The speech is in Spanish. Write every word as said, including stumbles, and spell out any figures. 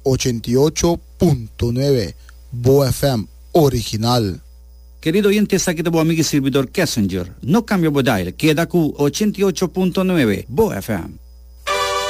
ochenta y ocho punto nueve Bo F M original. Querido oyente, aqui do bom amigo e servidor Kissinger. No cambio bodile, queda com ochenta e oito ponto nueve Bo F M.